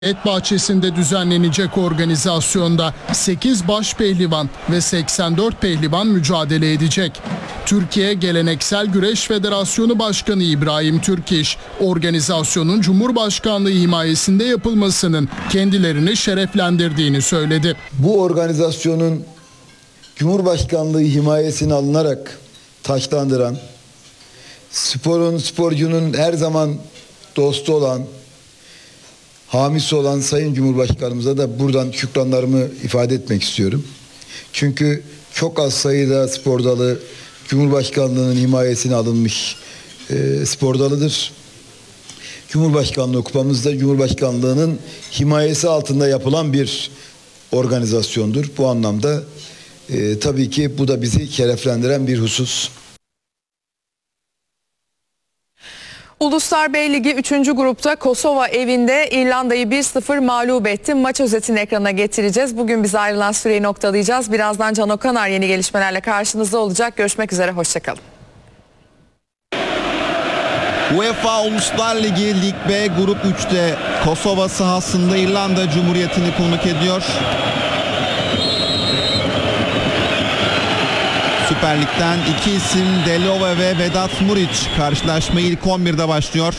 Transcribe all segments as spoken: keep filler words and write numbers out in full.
Et bahçesinde düzenlenecek organizasyonda sekiz baş pehlivan ve seksen dört pehlivan mücadele edecek. Türkiye Geleneksel Güreş Federasyonu Başkanı İbrahim Türkiş, organizasyonun Cumhurbaşkanlığı himayesinde yapılmasının kendilerini şereflendirdiğini söyledi. Bu organizasyonun Cumhurbaşkanlığı himayesine alınarak taçlandıran, sporun, sporcunun her zaman dostu olan, hamisi olan Sayın Cumhurbaşkanımıza da buradan şükranlarımı ifade etmek istiyorum. Çünkü çok az sayıda spor dalı Cumhurbaşkanlığının himayesine alınmış e, spor dalıdır. Cumhurbaşkanlığı kupamız da Cumhurbaşkanlığının himayesi altında yapılan bir organizasyondur. Bu anlamda e, tabii ki bu da bizi şereflendiren bir husus. Uluslar B Ligi üçüncü grupta Kosova evinde İrlanda'yı bir sıfır mağlup etti. Maç özetini ekrana getireceğiz. Bugün bize ayrılan süreyi noktalayacağız. Birazdan Can Okanar yeni gelişmelerle karşınızda olacak. Görüşmek üzere, hoşçakalın. UEFA Uluslar Ligi Lig B Grup üçte Kosova sahasında İrlanda Cumhuriyeti'ni konuk ediyor. Süper Lig'den iki isim Delova ve Vedat Muriç karşılaşma ilk on birde başlıyor.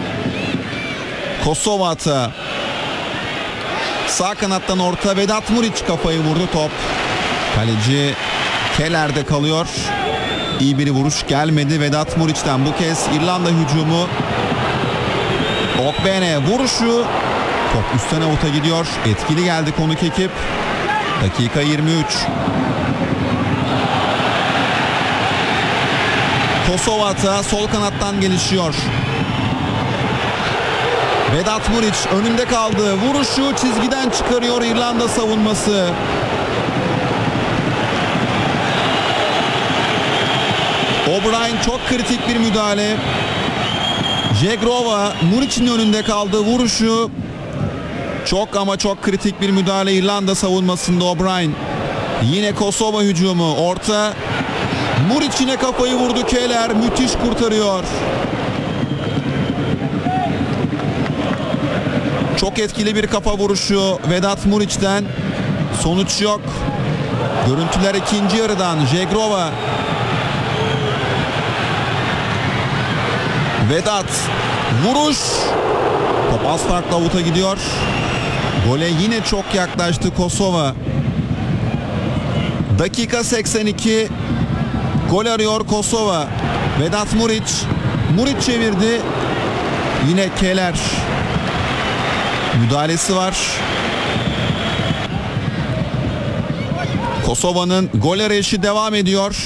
Kosova atağı. Sağ kanattan orta Vedat Muriç kafayı vurdu, top kaleci Keller'de kalıyor. İyi bir vuruş gelmedi Vedat Muriç'ten. Bu kez İrlanda hücumu. Okbene vuruşu. Top üstten avuta gidiyor. Etkili geldi konuk ekip. Dakika yirmi üç. Kosova atağı sol kanattan gelişiyor. Vedat Muriç önünde kaldı. Vuruşu çizgiden çıkarıyor İrlanda savunması. O'Brien çok kritik bir müdahale. Jegrova Muriç'in önünde kaldı. Vuruşu çok ama çok kritik bir müdahale İrlanda savunmasında. O'Brien. Yine Kosova hücumu. Orta. Muriç yine kafayı vurdu. Keller müthiş kurtarıyor. Çok etkili bir kafa vuruşu Vedat Muriç'ten. Sonuç yok. Görüntüler ikinci yarıdan. Jegrova. Vedat. Vuruş. Top az farkla avuta gidiyor. Gole yine çok yaklaştı Kosova. Dakika seksen iki. Gol arıyor Kosova. Vedat Muriç. Muriç çevirdi. Yine Keller. Müdahalesi var. Kosova'nın gol arayışı devam ediyor.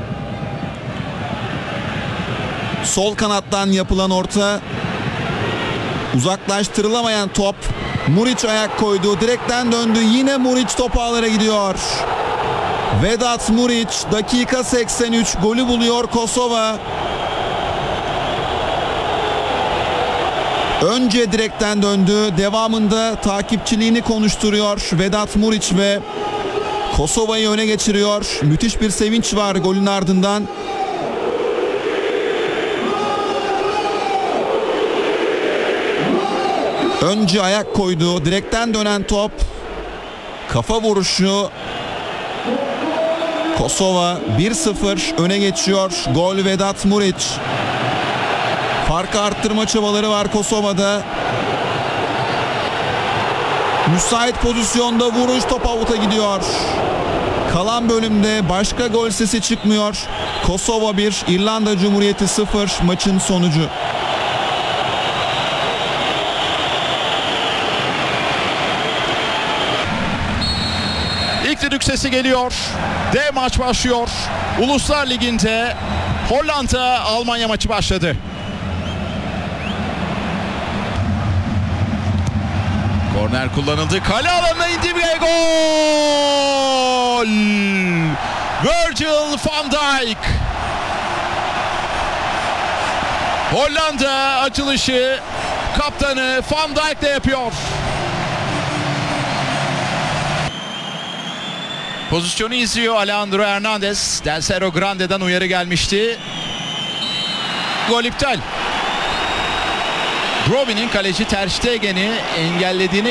Sol kanattan yapılan orta. Uzaklaştırılamayan top. Muriç ayak koydu. Direkten döndü. Yine Muriç top ağlara gidiyor. Vedat Muriç dakika seksen üç, golü buluyor Kosova. Önce direkten döndü. Devamında takipçiliğini konuşturuyor Vedat Muriç ve Kosova'yı öne geçiriyor. Müthiş bir sevinç var golün ardından. Önce ayak koydu. Direkten dönen top. Kafa vuruşu. Kosova bir sıfır öne geçiyor. Gol Vedat Muriç. Farkı arttırma çabaları var Kosova'da. Müsait pozisyonda vuruş, top avuta gidiyor. Kalan bölümde başka gol sesi çıkmıyor. Kosova bir, İrlanda Cumhuriyeti sıfır maçın sonucu. İlk düdük sesi geliyor. Dev maç başlıyor. Uluslar Ligi'nde Hollanda Almanya maçı başladı. Korner kullanıldı. Kale alanına indi ve gol! Virgil van Dijk. Hollanda açılışı kaptanı Van Dijk'le yapıyor. Pozisyonu izliyor Alejandro Hernandez. Del Cerro Grande'den uyarı gelmişti. Gol iptal. Robben'in kaleci Ter Stegen'i engellediğine